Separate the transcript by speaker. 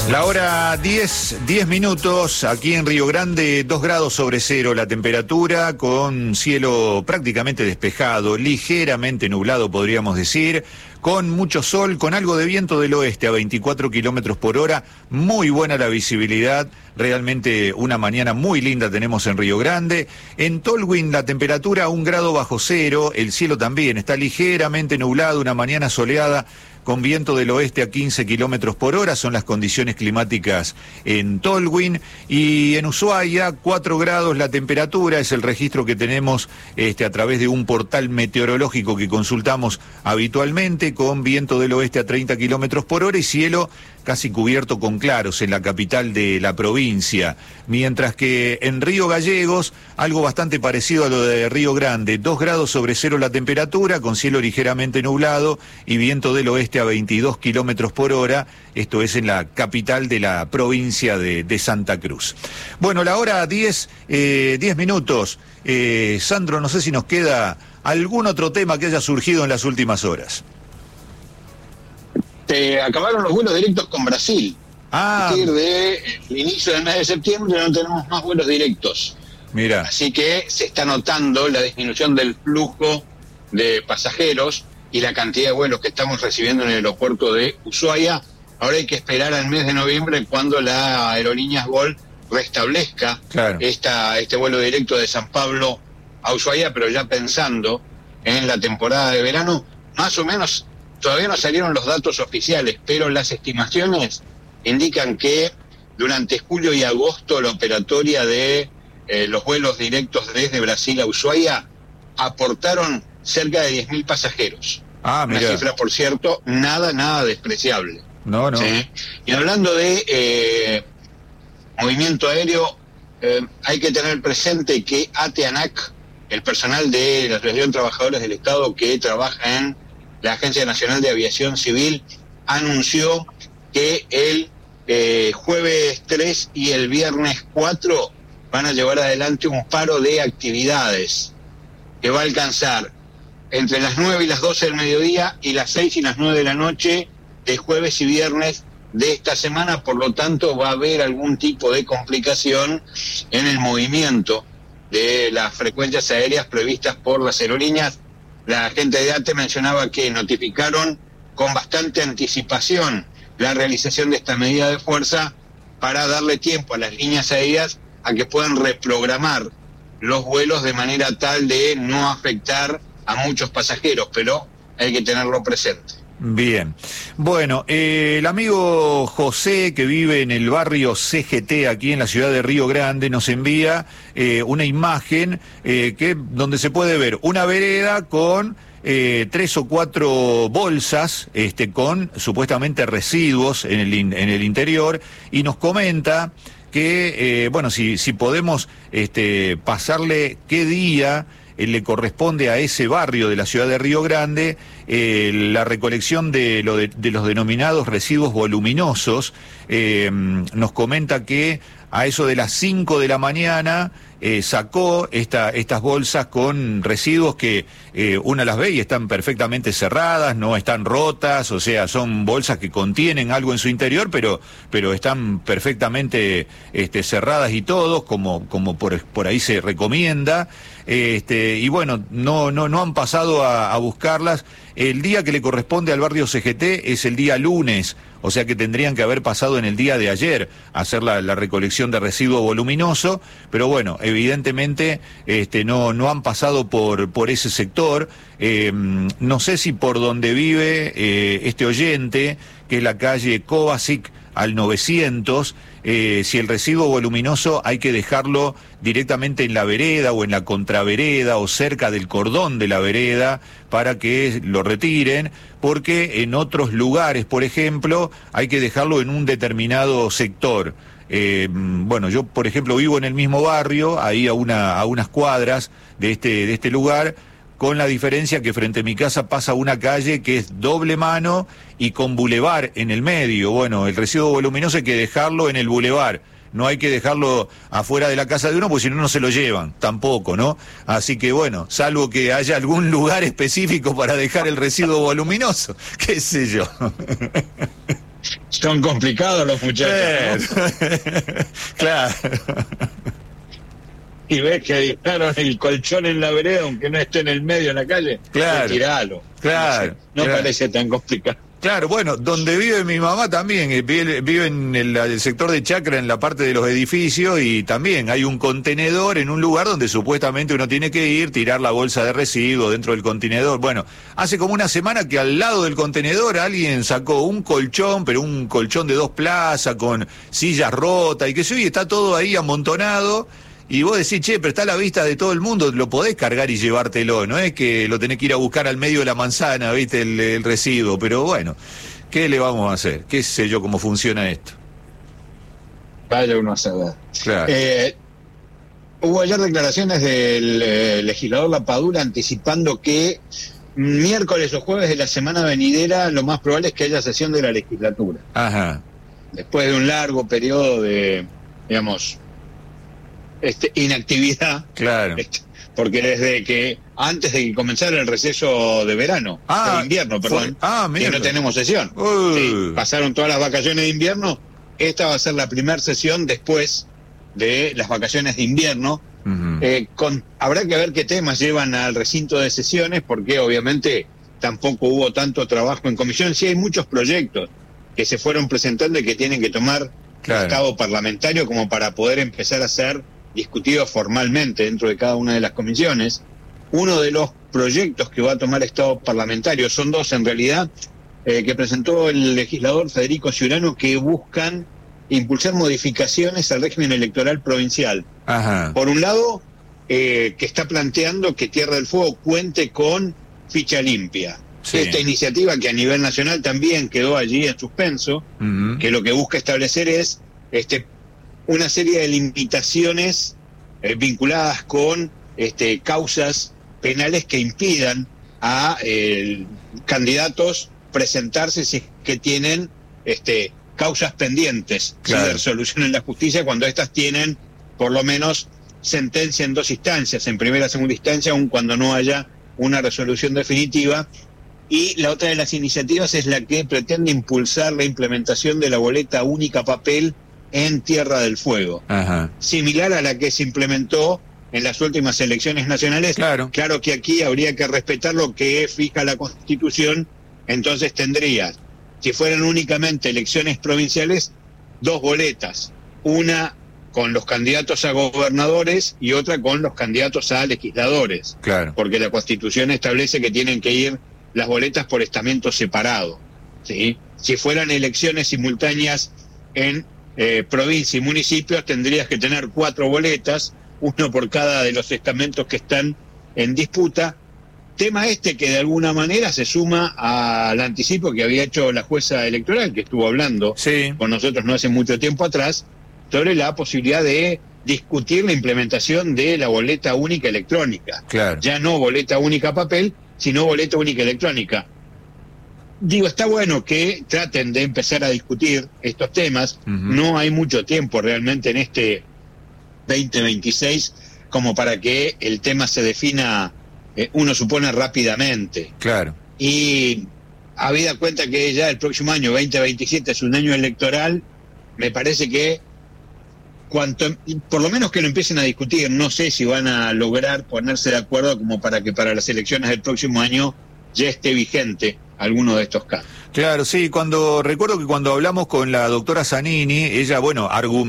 Speaker 1: La hora 10 minutos, aquí en Río Grande, 2 grados sobre cero la temperatura, con cielo prácticamente despejado, ligeramente nublado podríamos decir, con mucho sol, con algo de viento del oeste a 24 kilómetros por hora, muy buena la visibilidad, realmente una mañana muy linda tenemos en Río Grande. En Tolwyn la temperatura 1 grado bajo cero, el cielo también está ligeramente nublado, una mañana soleada, con viento del oeste a 15 kilómetros por hora, son las condiciones climáticas en Tolwyn. Y en Ushuaia, 4 grados la temperatura, es el registro que tenemos a través de un portal meteorológico que consultamos habitualmente, con viento del oeste a 30 kilómetros por hora y cielo casi cubierto con claros en la capital de la provincia. Mientras que en Río Gallegos, algo bastante parecido a lo de Río Grande, 2 grados sobre cero la temperatura, con cielo ligeramente nublado y viento del oeste a 22 kilómetros por hora, esto es en la capital de la provincia de Santa Cruz. Bueno, la hora 10 minutos. Sandro, no sé si nos queda algún otro tema que haya surgido en las últimas horas.
Speaker 2: Acabaron los vuelos directos con Brasil.
Speaker 1: A
Speaker 2: partir del inicio del mes de septiembre no tenemos más vuelos directos.
Speaker 1: Mira.
Speaker 2: Así que se está notando la disminución del flujo de pasajeros y la cantidad de vuelos que estamos recibiendo en el aeropuerto de Ushuaia. Ahora hay que esperar al mes de noviembre, cuando la aerolínea Gol restablezca este vuelo directo de San Pablo a Ushuaia, pero ya pensando en la temporada de verano. Más o menos, todavía no salieron los datos oficiales, pero las estimaciones indican que durante julio y agosto la operatoria de los vuelos directos desde Brasil a Ushuaia aportaron cerca de 10.000 pasajeros. Una cifra, por cierto, nada despreciable.
Speaker 1: No.
Speaker 2: ¿Sí? Y hablando de movimiento aéreo, hay que tener presente que ATANAC, el personal de la Asociación de Trabajadores del Estado que trabaja en la Agencia Nacional de Aviación Civil, anunció que el jueves 3 y el viernes 4 van a llevar adelante un paro de actividades que va a alcanzar entre las 9 y las 12 del mediodía y las 6 y las 9 de la noche de jueves y viernes de esta semana. Por lo tanto, va a haber algún tipo de complicación en el movimiento de las frecuencias aéreas previstas por las aerolíneas. La gente de ATE mencionaba que notificaron con bastante anticipación la realización de esta medida de fuerza para darle tiempo a las líneas aéreas a que puedan reprogramar los vuelos de manera tal de no afectar a muchos pasajeros, pero hay que tenerlo presente.
Speaker 1: Bien. Bueno, el amigo José, que vive en el barrio CGT aquí en la ciudad de Río Grande, nos envía una imagen donde se puede ver una vereda con 3 o 4 bolsas con supuestamente residuos en el interior, y nos comenta que, si podemos pasarle qué día le corresponde a ese barrio de la ciudad de Río Grande la recolección de los denominados residuos voluminosos. Nos comenta que a eso de las 5 de la mañana sacó estas bolsas con residuos que una las ve y están perfectamente cerradas, no están rotas, o sea, son bolsas que contienen algo en su interior, pero están perfectamente cerradas y todo, como por ahí se recomienda. Y bueno, no han pasado a buscarlas. El día que le corresponde al barrio CGT es el día lunes, o sea que tendrían que haber pasado en el día de ayer a hacer la recolección de residuo voluminoso, pero bueno, evidentemente no han pasado por ese sector. No sé si por donde vive este oyente, que es la calle Kovacic al 900, si el residuo voluminoso hay que dejarlo directamente en la vereda o en la contravereda o cerca del cordón de la vereda para que lo retiren, porque en otros lugares, por ejemplo, hay que dejarlo en un determinado sector. Yo, por ejemplo, vivo en el mismo barrio, ahí a unas cuadras de este lugar, con la diferencia que frente a mi casa pasa una calle que es doble mano y con bulevar en el medio. Bueno, el residuo voluminoso hay que dejarlo en el bulevar, no hay que dejarlo afuera de la casa de uno, porque si no se lo llevan, tampoco, ¿no? Así que bueno, salvo que haya algún lugar específico para dejar el residuo voluminoso, qué sé yo.
Speaker 2: Son complicados los muchachos, ¿no?
Speaker 1: Claro.
Speaker 2: Y ves que dejaron el colchón en la vereda, aunque no esté en el medio en la calle,
Speaker 1: Claro.
Speaker 2: Tiralo.
Speaker 1: Claro.
Speaker 2: No
Speaker 1: Claro.
Speaker 2: parece tan complicado.
Speaker 1: Claro, bueno, donde vive mi mamá también, vive en el sector de Chacra, en la parte de los edificios, y también hay un contenedor en un lugar donde supuestamente uno tiene que ir, tirar la bolsa de residuos dentro del contenedor. Bueno, hace como una semana que al lado del contenedor alguien sacó un colchón, pero un colchón de 2 plazas, con sillas rotas y qué sé yo, y está todo ahí amontonado. Y vos decís, che, pero está a la vista de todo el mundo, lo podés cargar y llevártelo, no es que lo tenés que ir a buscar al medio de la manzana, viste, el residuo, pero bueno, ¿qué le vamos a hacer? ¿Qué sé yo cómo funciona esto?
Speaker 2: Vaya uno a saber.
Speaker 1: Claro.
Speaker 2: Hubo ayer declaraciones del legislador Lapadura anticipando que miércoles o jueves de la semana venidera lo más probable es que haya sesión de la legislatura.
Speaker 1: Ajá.
Speaker 2: Después de un largo periodo de, digamos, inactividad.
Speaker 1: Claro.
Speaker 2: Porque desde que antes de que comenzara el receso de verano, de invierno, perdón, que no tenemos sesión. Sí, pasaron todas las vacaciones de invierno. Esta va a ser la primera sesión después de las vacaciones de invierno. Habrá que ver qué temas llevan al recinto de sesiones, porque obviamente tampoco hubo tanto trabajo en comisión. Sí hay muchos proyectos que se fueron presentando y que tienen que tomar estado parlamentario como para poder empezar a ser discutidos formalmente dentro de cada una de las comisiones. Uno de los proyectos que va a tomar estado parlamentario, son dos en realidad, que presentó el legislador Federico Ciurano, que buscan impulsar modificaciones al régimen electoral provincial.
Speaker 1: Ajá.
Speaker 2: Por un lado, que está planteando que Tierra del Fuego cuente con ficha limpia. Sí. Esta iniciativa, que a nivel nacional también quedó allí en suspenso, que lo que busca establecer es una serie de limitaciones vinculadas con causas penales que impidan a candidatos presentarse si es que tienen causas pendientes de resolución en la justicia, cuando éstas tienen por lo menos sentencia en 2 instancias, en primera y segunda instancia, aun cuando no haya una resolución definitiva. Y la otra de las iniciativas es la que pretende impulsar la implementación de la boleta única papel en Tierra del Fuego.
Speaker 1: Ajá.
Speaker 2: Similar a la que se implementó en las últimas elecciones nacionales. Claro que aquí habría que respetar lo que fija la Constitución. Entonces tendrías, si fueran únicamente elecciones provinciales, 2 boletas, una con los candidatos a gobernadores y otra con los candidatos a legisladores, porque la Constitución establece que tienen que ir las boletas por estamento separado, ¿sí? Si fueran elecciones simultáneas en provincia y municipios, tendrías que tener 4 boletas, uno por cada de los estamentos que están en disputa. Tema que de alguna manera se suma al anticipo que había hecho la jueza electoral, que estuvo hablando con nosotros no hace mucho tiempo atrás, sobre la posibilidad de discutir la implementación de la boleta única electrónica. Ya no boleta única papel, sino boleta única electrónica. Digo, está bueno que traten de empezar a discutir estos temas. No hay mucho tiempo realmente en este 2026 como para que el tema se defina, uno supone, rápidamente. Y habida cuenta que ya el próximo año, 2027, es un año electoral, me parece que por lo menos que lo empiecen a discutir. No sé si van a lograr ponerse de acuerdo como para que para las elecciones del próximo año ya esté vigente alguno de estos casos.
Speaker 1: Claro, sí, recuerdo que cuando hablamos con la doctora Zanini, ella, argumentó